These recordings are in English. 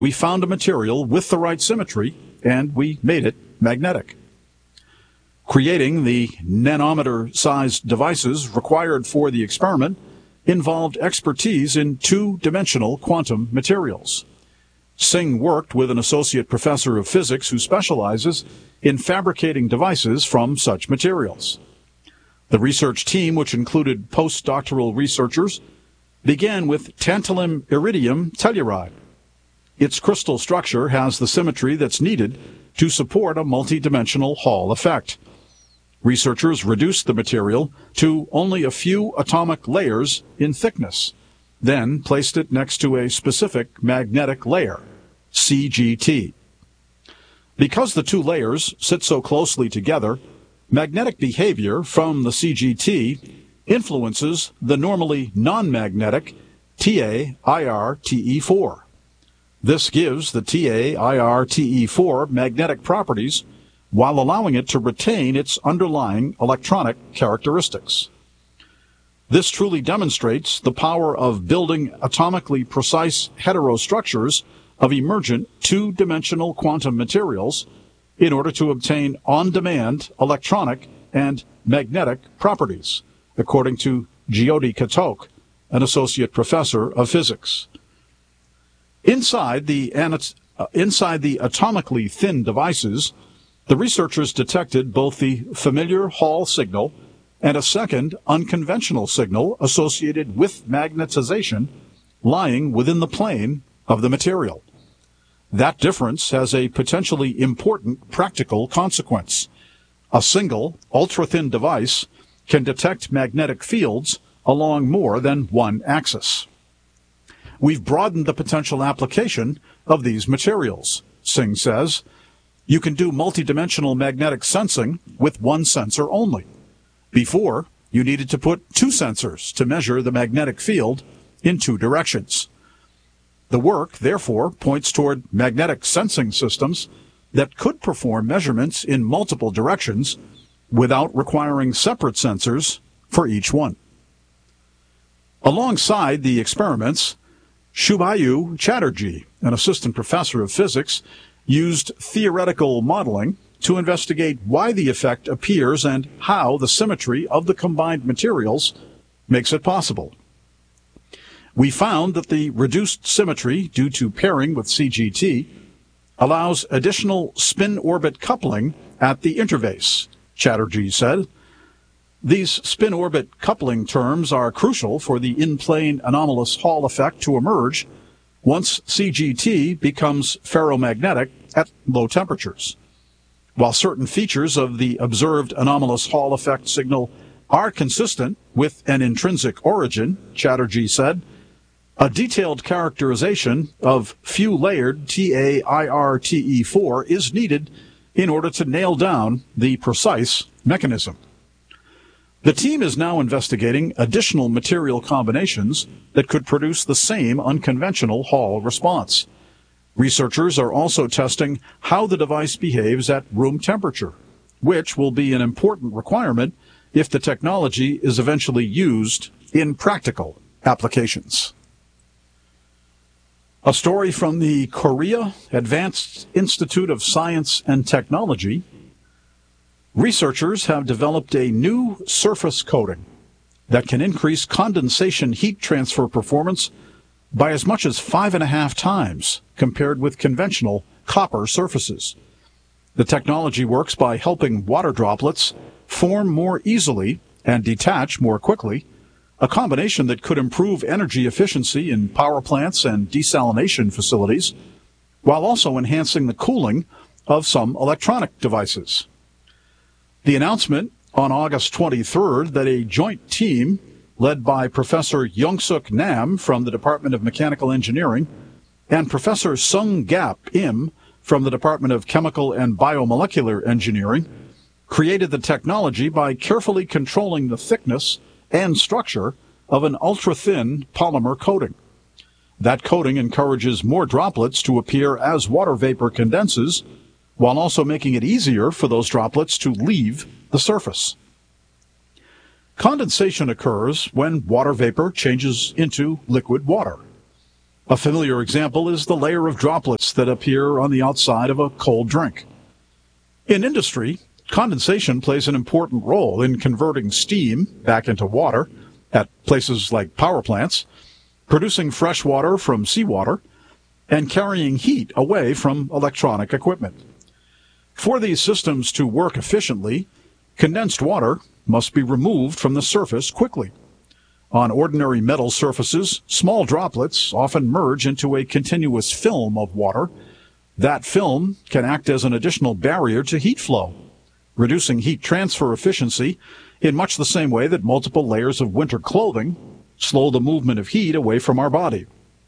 We found a material with the right symmetry, and we made it magnetic. Creating the nanometer-sized devices required for the experiment involved expertise in two-dimensional quantum materials. Singh worked with an associate professor of physics who specializes in fabricating devices from such materials. The research team, which included postdoctoral researchers, began with tantalum iridium telluride. Its crystal structure has the symmetry that's needed to support a multidimensional Hall effect. Researchers reduced the material to only a few atomic layers in thickness, then placed it next to a specific magnetic layer, CGT. Because the two layers sit so closely together, magnetic behavior from the CGT influences the normally non-magnetic TaIRTe4. This gives the TaIRTe4 magnetic properties while allowing it to retain its underlying electronic characteristics. This truly demonstrates the power of building atomically precise heterostructures of emergent two-dimensional quantum materials in order to obtain on-demand electronic and magnetic properties, according to Jyoti Katok, an associate professor of physics. Inside the atomically thin devices, the researchers detected both the familiar Hall signal and a second unconventional signal associated with magnetization lying within the plane of the material. That difference has a potentially important practical consequence. A single, ultra-thin device can detect magnetic fields along more than one axis. We've broadened the potential application of these materials, Singh says. You can do multidimensional magnetic sensing with one sensor only. Before, you needed to put two sensors to measure the magnetic field in two directions. The work, therefore, points toward magnetic sensing systems that could perform measurements in multiple directions without requiring separate sensors for each one. Alongside the experiments, Shubhayu Chatterjee, an assistant professor of physics, used theoretical modeling to investigate why the effect appears and how the symmetry of the combined materials makes it possible. We found that the reduced symmetry due to pairing with CGT allows additional spin-orbit coupling at the interface, Chatterjee said. These spin-orbit coupling terms are crucial for the in-plane anomalous Hall effect to emerge once CGT becomes ferromagnetic at low temperatures. While certain features of the observed anomalous Hall effect signal are consistent with an intrinsic origin, Chatterjee said, a detailed characterization of few-layered TaIRTe4 is needed in order to nail down the precise mechanism. The team is now investigating additional material combinations that could produce the same unconventional Hall response. Researchers are also testing how the device behaves at room temperature, which will be an important requirement if the technology is eventually used in practical applications. A story from the Korea Advanced Institute of Science and Technology. Researchers have developed a new surface coating that can increase condensation heat transfer performance by as much as 5.5 times compared with conventional copper surfaces. The technology works by helping water droplets form more easily and detach more quickly, a combination that could improve energy efficiency in power plants and desalination facilities, while also enhancing the cooling of some electronic devices. The announcement on August 23rd that a joint team led by Professor Yongsuk Nam from the Department of Mechanical Engineering and Professor Sung Gap Im from the Department of Chemical and Biomolecular Engineering created the technology by carefully controlling the thickness and structure of an ultra-thin polymer coating. That coating encourages more droplets to appear as water vapor condenses, while also making it easier for those droplets to leave the surface. Condensation occurs when water vapor changes into liquid water. A familiar example is the layer of droplets that appear on the outside of a cold drink. In industry, condensation plays an important role in converting steam back into water at places like power plants, producing fresh water from seawater, and carrying heat away from electronic equipment. For these systems to work efficiently, condensed water must be removed from the surface quickly. On ordinary metal surfaces, small droplets often merge into a continuous film of water. That film can act as an additional barrier to heat flow, reducing heat transfer efficiency in much the same way that multiple layers of winter clothing slow the movement of heat away from our body.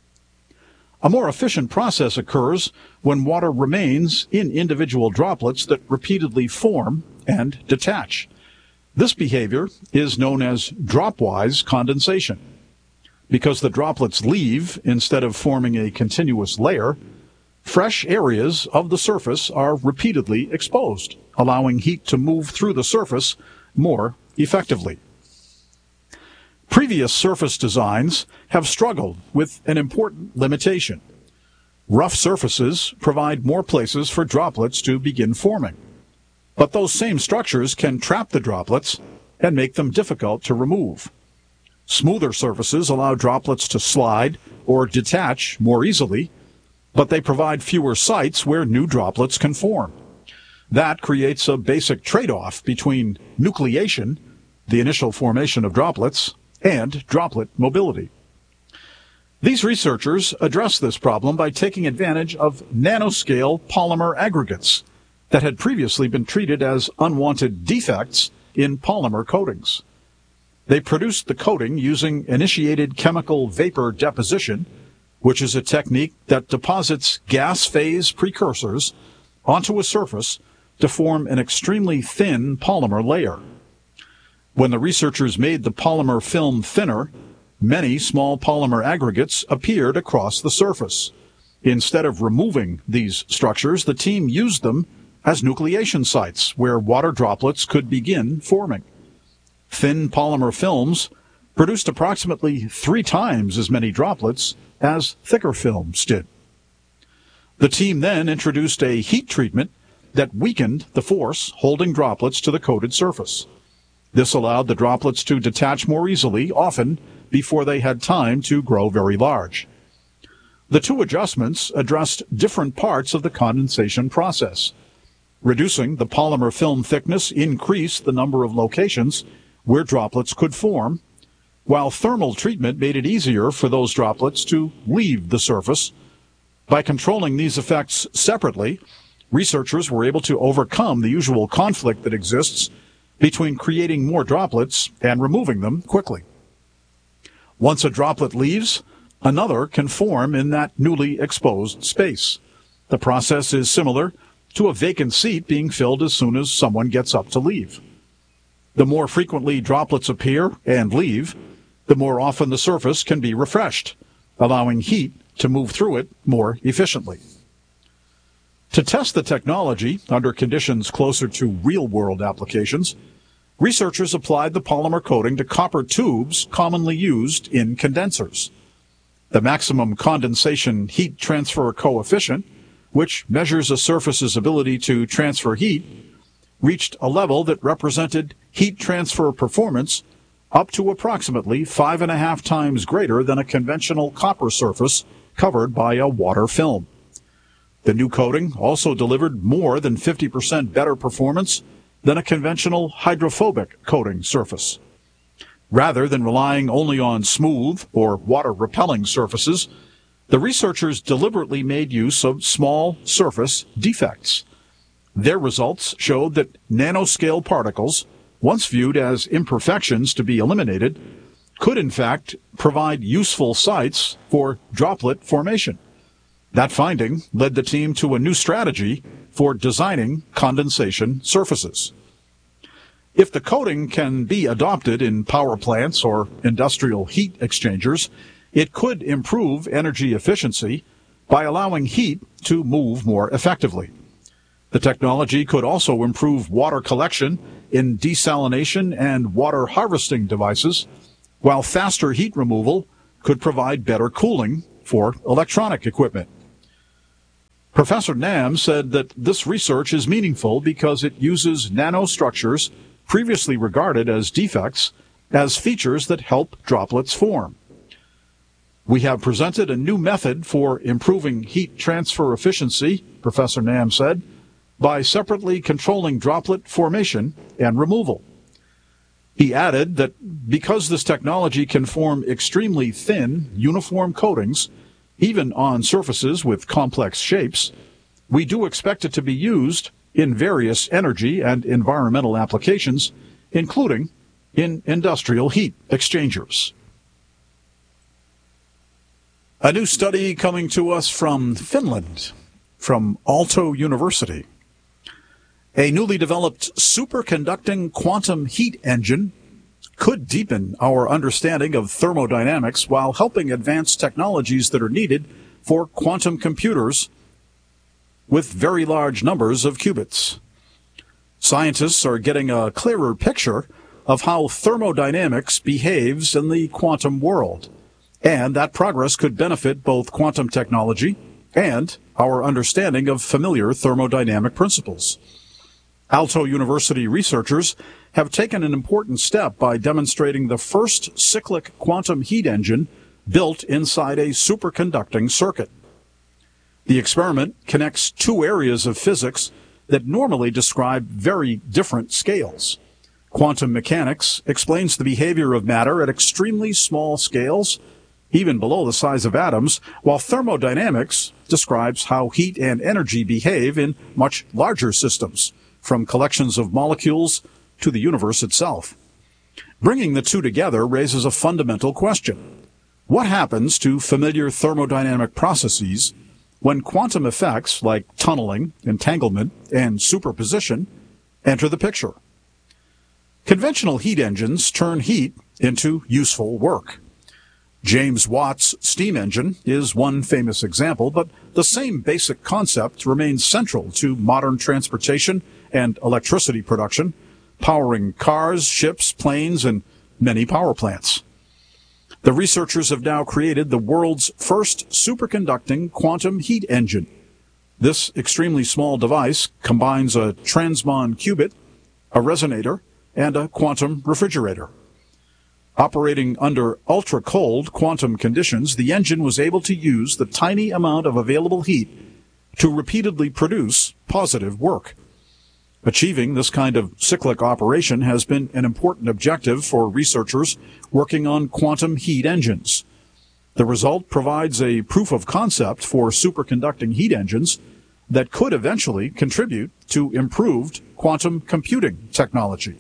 A more efficient process occurs when water remains in individual droplets that repeatedly form and detach. This behavior is known as dropwise condensation. Because the droplets leave instead of forming a continuous layer, fresh areas of the surface are repeatedly exposed, allowing heat to move through the surface more effectively. Previous surface designs have struggled with an important limitation. Rough surfaces provide more places for droplets to begin forming. But those same structures can trap the droplets and make them difficult to remove. Smoother surfaces allow droplets to slide or detach more easily, but they provide fewer sites where new droplets can form. That creates a basic trade-off between nucleation, the initial formation of droplets, and droplet mobility. These researchers address this problem by taking advantage of nanoscale polymer aggregates that had previously been treated as unwanted defects in polymer coatings. They produced the coating using initiated chemical vapor deposition, which is a technique that deposits gas phase precursors onto a surface to form an extremely thin polymer layer. When the researchers made the polymer film thinner, many small polymer aggregates appeared across the surface. Instead of removing these structures, the team used them as nucleation sites where water droplets could begin forming. Thin polymer films produced approximately 3 times as many droplets as thicker films did. The team then introduced a heat treatment that weakened the force holding droplets to the coated surface. This allowed the droplets to detach more easily, often before they had time to grow very large. The two adjustments addressed different parts of the condensation process. Reducing the polymer film thickness increased the number of locations where droplets could form, while thermal treatment made it easier for those droplets to leave the surface. By controlling these effects separately, researchers were able to overcome the usual conflict that exists between creating more droplets and removing them quickly. Once a droplet leaves, another can form in that newly exposed space. The process is similar to a vacant seat being filled as soon as someone gets up to leave. The more frequently droplets appear and leave, the more often the surface can be refreshed, allowing heat to move through it more efficiently. To test the technology under conditions closer to real-world applications, researchers applied the polymer coating to copper tubes commonly used in condensers. The maximum condensation heat transfer coefficient, which measures a surface's ability to transfer heat, reached a level that represented heat transfer performance up to approximately 5.5 times greater than a conventional copper surface covered by a water film. The new coating also delivered more than 50% better performance than a conventional hydrophobic coating surface. Rather than relying only on smooth or water-repelling surfaces, the researchers deliberately made use of small surface defects. Their results showed that nanoscale particles, once viewed as imperfections to be eliminated, could in fact provide useful sites for droplet formation. That finding led the team to a new strategy for designing condensation surfaces. If the coating can be adopted in power plants or industrial heat exchangers, it could improve energy efficiency by allowing heat to move more effectively. The technology could also improve water collection in desalination and water harvesting devices, while faster heat removal could provide better cooling for electronic equipment. Professor Nam said that this research is meaningful because it uses nanostructures previously regarded as defects as features that help droplets form. We have presented a new method for improving heat transfer efficiency, Professor Nam said, by separately controlling droplet formation and removal. He added that because this technology can form extremely thin, uniform coatings, even on surfaces with complex shapes, we do expect it to be used in various energy and environmental applications, including in industrial heat exchangers. A new study coming to us from Finland, from Aalto University. A newly developed superconducting quantum heat engine could deepen our understanding of thermodynamics while helping advance technologies that are needed for quantum computers with very large numbers of qubits. Scientists are getting a clearer picture of how thermodynamics behaves in the quantum world, and that progress could benefit both quantum technology and our understanding of familiar thermodynamic principles. Aalto University researchers have taken an important step by demonstrating the first cyclic quantum heat engine built inside a superconducting circuit. The experiment connects two areas of physics that normally describe very different scales. Quantum mechanics explains the behavior of matter at extremely small scales, even below the size of atoms, while thermodynamics describes how heat and energy behave in much larger systems, from collections of molecules to the universe itself. Bringing the two together raises a fundamental question. What happens to familiar thermodynamic processes when quantum effects like tunneling, entanglement, and superposition enter the picture? Conventional heat engines turn heat into useful work. James Watt's steam engine is one famous example, but the same basic concept remains central to modern transportation and electricity production, powering cars, ships, planes, and many power plants. The researchers have now created the world's first superconducting quantum heat engine. This extremely small device combines a transmon qubit, a resonator, and a quantum refrigerator. Operating under ultra-cold quantum conditions, the engine was able to use the tiny amount of available heat to repeatedly produce positive work. Achieving this kind of cyclic operation has been an important objective for researchers working on quantum heat engines. The result provides a proof of concept for superconducting heat engines that could eventually contribute to improved quantum computing technology.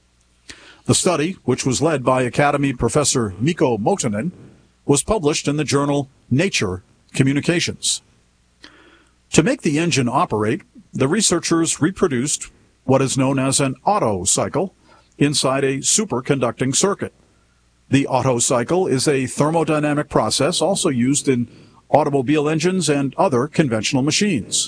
The study, which was led by Academy Professor Mikko Motonen, was published in the journal Nature Communications. To make the engine operate, the researchers reproduced what is known as an Otto cycle inside a superconducting circuit. The Otto cycle is a thermodynamic process also used in automobile engines and other conventional machines.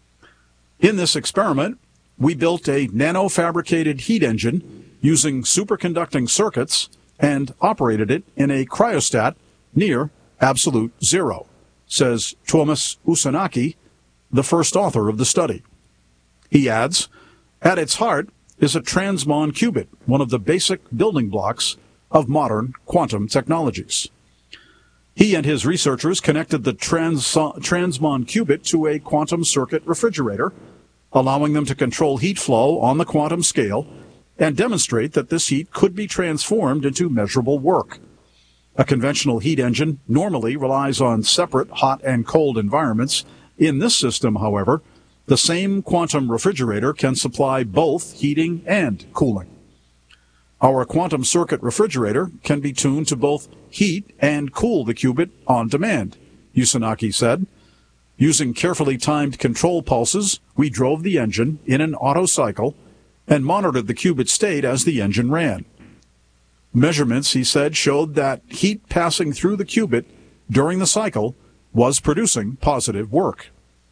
In this experiment, we built a nanofabricated heat engine using superconducting circuits and operated it in a cryostat near absolute zero, says Tuomas Usanaki, the first author of the study. He adds, at its heart is a transmon qubit, one of the basic building blocks of modern quantum technologies. He and his researchers connected the transmon qubit to a quantum circuit refrigerator, allowing them to control heat flow on the quantum scale and demonstrate that this heat could be transformed into measurable work. A conventional heat engine normally relies on separate hot and cold environments. In this system, however, the same quantum refrigerator can supply both heating and cooling. Our quantum circuit refrigerator can be tuned to both heat and cool the qubit on demand, Usanaki said. Using carefully timed control pulses, we drove the engine in an Otto cycle and monitored the qubit state as the engine ran. Measurements, he said, showed that heat passing through the qubit during the cycle was producing positive work.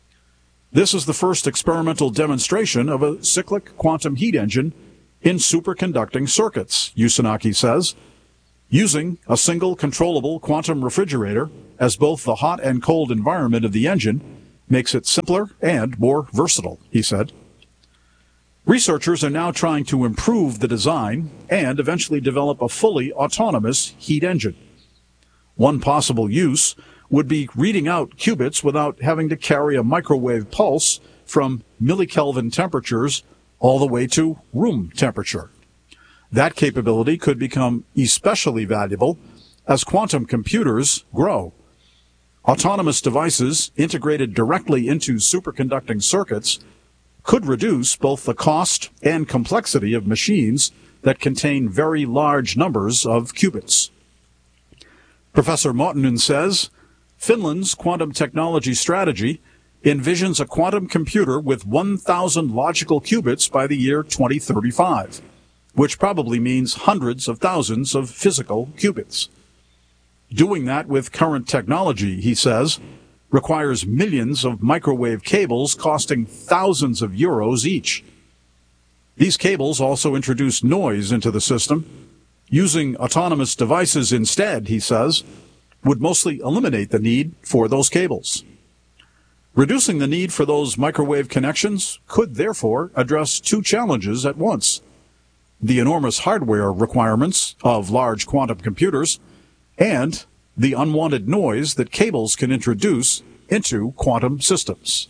This is the first experimental demonstration of a cyclic quantum heat engine in superconducting circuits, Usanaki says. Using a single controllable quantum refrigerator as both the hot and cold environment of the engine makes it simpler and more versatile, he said. Researchers are now trying to improve the design and eventually develop a fully autonomous heat engine. One possible use would be reading out qubits without having to carry a microwave pulse from millikelvin temperatures all the way to room temperature. That capability could become especially valuable as quantum computers grow. Autonomous devices integrated directly into superconducting circuits could reduce both the cost and complexity of machines that contain very large numbers of qubits. Professor Muotonen says Finland's quantum technology strategy envisions a quantum computer with 1,000 logical qubits by the year 2035, which probably means hundreds of thousands of physical qubits. Doing that with current technology, he says, requires millions of microwave cables costing thousands of euros each. These cables also introduce noise into the system. Using autonomous devices instead, he says, would mostly eliminate the need for those cables. Reducing the need for those microwave connections could therefore address two challenges at once: the enormous hardware requirements of large quantum computers and the unwanted noise that cables can introduce into quantum systems.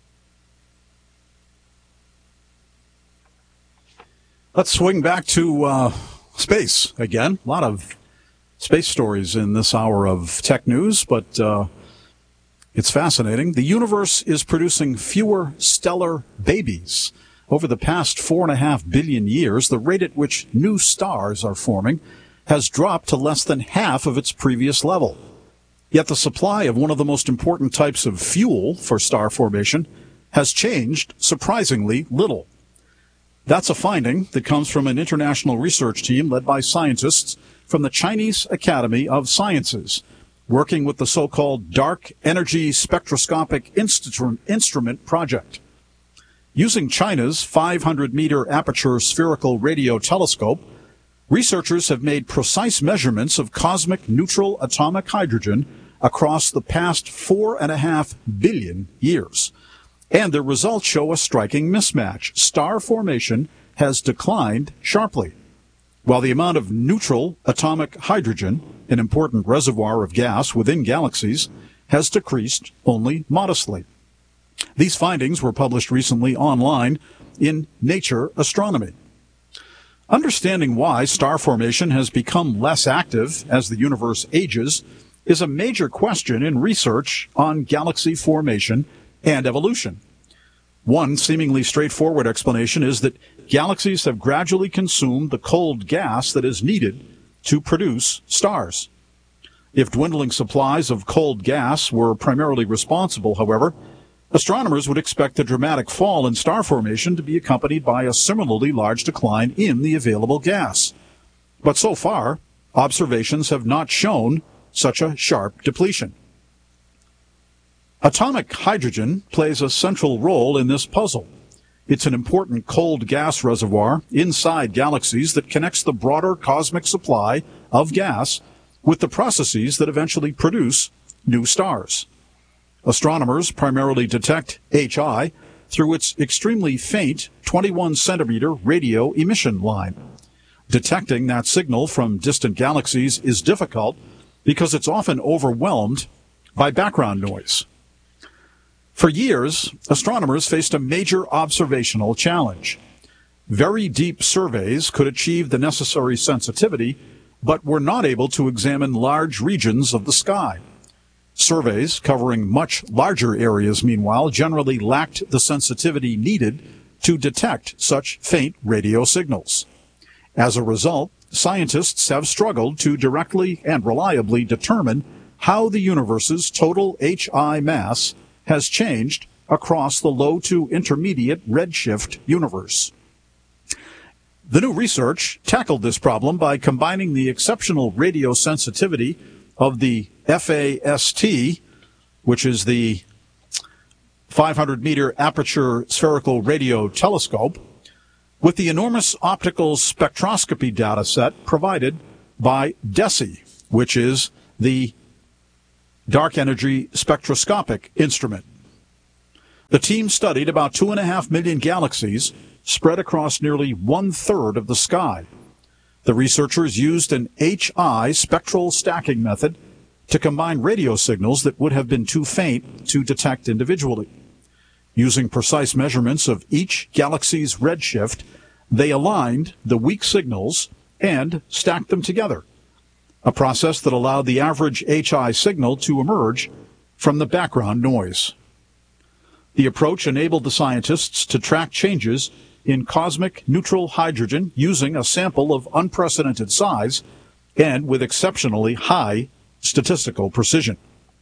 Let's swing back to space again. A lot of space stories in this hour of tech news, but it's fascinating. The universe is producing fewer stellar babies. Over the past 4.5 billion years, the rate at which new stars are forming has dropped to less than half of its previous level. Yet the supply of one of the most important types of fuel for star formation has changed surprisingly little. That's a finding that comes from an international research team led by scientists from the Chinese Academy of Sciences, working with the so-called Dark Energy Spectroscopic Instrument Project. Using China's 500-meter aperture spherical radio telescope, researchers have made precise measurements of cosmic neutral atomic hydrogen across the past 4.5 billion years. And the results show a striking mismatch. Star formation has declined sharply, while the amount of neutral atomic hydrogen, an important reservoir of gas within galaxies, has decreased only modestly. These findings were published recently online in Nature Astronomy. Understanding why star formation has become less active as the universe ages is a major question in research on galaxy formation and evolution. One seemingly straightforward explanation is that galaxies have gradually consumed the cold gas that is needed to produce stars. If dwindling supplies of cold gas were primarily responsible, however, astronomers would expect the dramatic fall in star formation to be accompanied by a similarly large decline in the available gas. But so far, observations have not shown such a sharp depletion. Atomic hydrogen plays a central role in this puzzle. It's an important cold gas reservoir inside galaxies that connects the broader cosmic supply of gas with the processes that eventually produce new stars. Astronomers primarily detect HI through its extremely faint 21-centimeter radio emission line. Detecting that signal from distant galaxies is difficult because it's often overwhelmed by background noise. For years, astronomers faced a major observational challenge. Very deep surveys could achieve the necessary sensitivity, but were not able to examine large regions of the sky. Surveys covering much larger areas, meanwhile, generally lacked the sensitivity needed to detect such faint radio signals. As a result, scientists have struggled to directly and reliably determine how the universe's total HI mass has changed across the low to intermediate redshift universe. The new research tackled this problem by combining the exceptional radio sensitivity of the FAST, which is the 500-meter aperture spherical radio telescope, with the enormous optical spectroscopy data set provided by DESI, which is the Dark Energy Spectroscopic Instrument. The team studied about 2.5 million galaxies spread across nearly 1/3 of the sky. The researchers used an HI spectral stacking method to combine radio signals that would have been too faint to detect individually. Using precise measurements of each galaxy's redshift, they aligned the weak signals and stacked them together, a process that allowed the average HI signal to emerge from the background noise. The approach enabled the scientists to track changes in cosmic neutral hydrogen using a sample of unprecedented size and with exceptionally high statistical precision.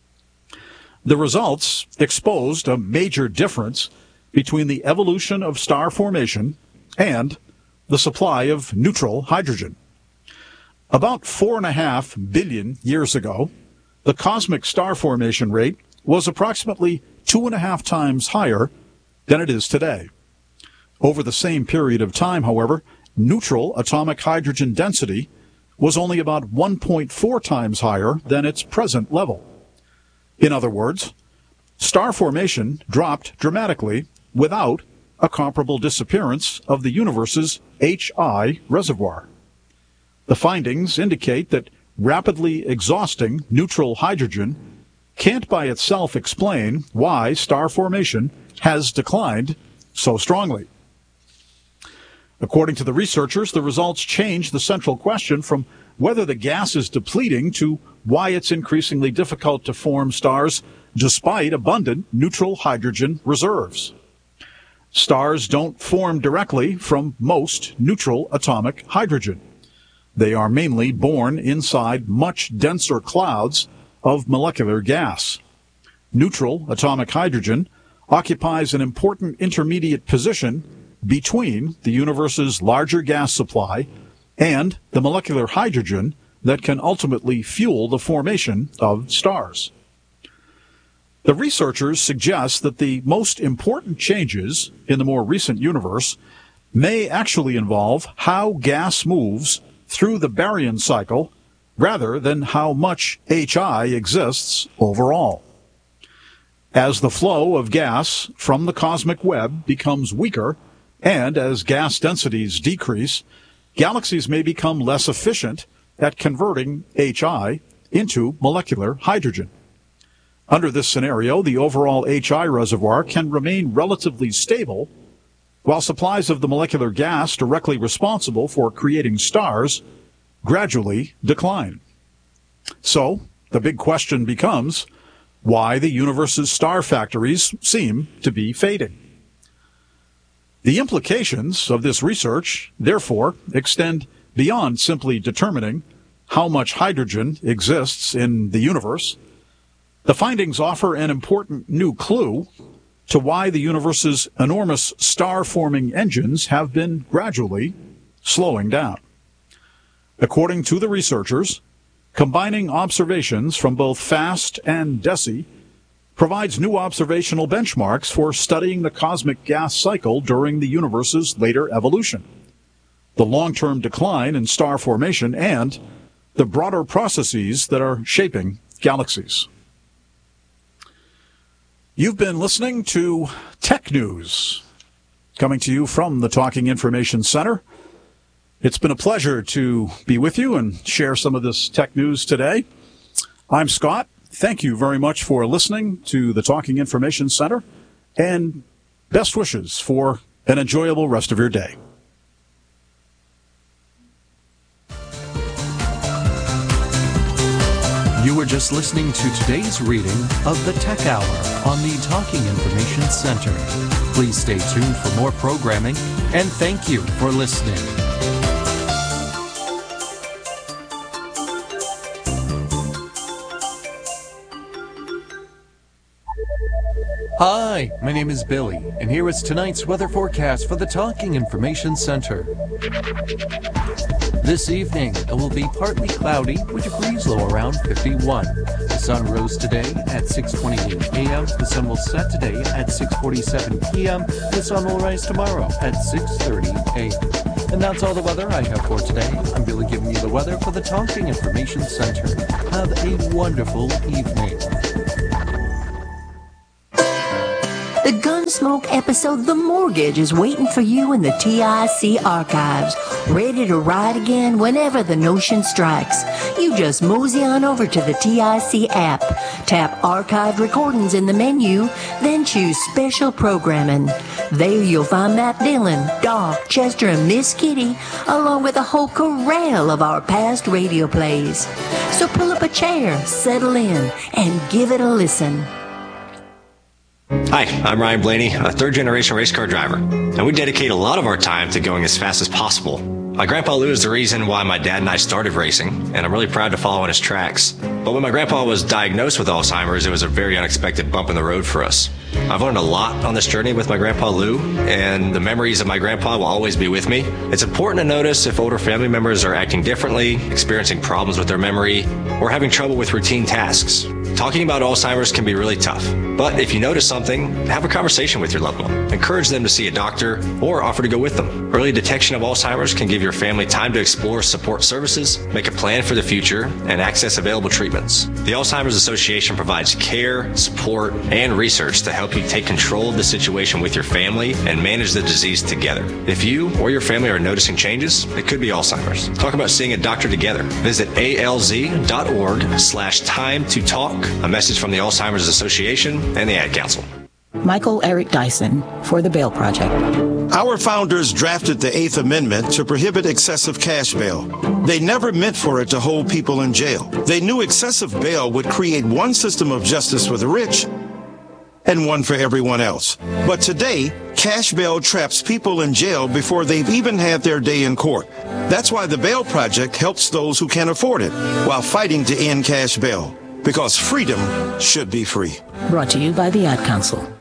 The results exposed a major difference between the evolution of star formation and the supply of neutral hydrogen. About 4.5 billion years ago, the cosmic star formation rate was approximately 2.5 times higher than it is today. Over the same period of time, however, neutral atomic hydrogen density was only about 1.4 times higher than its present level. In other words, star formation dropped dramatically without a comparable disappearance of the universe's HI reservoir. The findings indicate that rapidly exhausting neutral hydrogen can't by itself explain why star formation has declined so strongly. According to the researchers, the results change the central question from whether the gas is depleting to why it's increasingly difficult to form stars despite abundant neutral hydrogen reserves. Stars don't form directly from most neutral atomic hydrogen. They are mainly born inside much denser clouds of molecular gas. Neutral atomic hydrogen occupies an important intermediate position between the universe's larger gas supply and the molecular hydrogen that can ultimately fuel the formation of stars. The researchers suggest that the most important changes in the more recent universe may actually involve how gas moves through the baryon cycle rather than how much HI exists overall. As the flow of gas from the cosmic web becomes weaker, and as gas densities decrease, galaxies may become less efficient at converting HI into molecular hydrogen. Under this scenario, the overall HI reservoir can remain relatively stable, while supplies of the molecular gas directly responsible for creating stars gradually decline. So, the big question becomes why the universe's star factories seem to be fading. The implications of this research, therefore, extend beyond simply determining how much hydrogen exists in the universe. The findings offer an important new clue to why the universe's enormous star-forming engines have been gradually slowing down. According to the researchers, combining observations from both FAST and DESI provides new observational benchmarks for studying the cosmic gas cycle during the universe's later evolution, the long-term decline in star formation, and the broader processes that are shaping galaxies. You've been listening to Tech News, coming to you from the Talking Information Center. It's been a pleasure to be with you and share some of this tech news today. I'm Scott. Thank you very much for listening to the Talking Information Center, and best wishes for an enjoyable rest of your day. You were just listening to today's reading of the Tech Hour on the Talking Information Center. Please stay tuned for more programming, and thank you for listening. Hi, my name is Billy, and here is tonight's weather forecast for the Talking Information Center. This evening, it will be partly cloudy with a breeze low around 51. The sun rose today at 6:28 a.m. The sun will set today at 6:47 p.m. The sun will rise tomorrow at 6:30 a.m. And that's all the weather I have for today. I'm Billy giving you the weather for the Talking Information Center. Have a wonderful evening. The Gunsmoke episode The Mortgage is waiting for you in the TIC archives, ready to ride again whenever the notion strikes. You just mosey on over to the TIC app, tap Archived Recordings in the menu, then choose Special Programming. There you'll find Matt Dillon, Doc, Chester, and Miss Kitty, along with a whole corral of our past radio plays. So pull up a chair, settle in, and give it a listen. Hi, I'm Ryan Blaney, a third-generation race car driver, and we dedicate a lot of our time to going as fast as possible. My grandpa Lou is the reason why my dad and I started racing, and I'm really proud to follow in his tracks. But when my grandpa was diagnosed with Alzheimer's, it was a very unexpected bump in the road for us. I've learned a lot on this journey with my grandpa Lou, and the memories of my grandpa will always be with me. It's important to notice if older family members are acting differently, experiencing problems with their memory, or having trouble with routine tasks. Talking about Alzheimer's can be really tough, but if you notice something, have a conversation with your loved one. Encourage them to see a doctor or offer to go with them. Early detection of Alzheimer's can give your family time to explore support services, make a plan for the future, and access available treatments. The Alzheimer's Association provides care, support, and research to help you take control of the situation with your family and manage the disease together. If you or your family are noticing changes, it could be Alzheimer's. Talk about seeing a doctor together. Visit alz.org/time to talk. A message from the Alzheimer's Association and the Ad Council. Michael Eric Dyson for the Bail Project. Our founders drafted the Eighth Amendment to prohibit excessive cash bail. They never meant for it to hold people in jail. They knew excessive bail would create one system of justice for the rich and one for everyone else. But today, cash bail traps people in jail before they've even had their day in court. That's why the Bail Project helps those who can't afford it while fighting to end cash bail. Because freedom should be free. Brought to you by the Ad Council.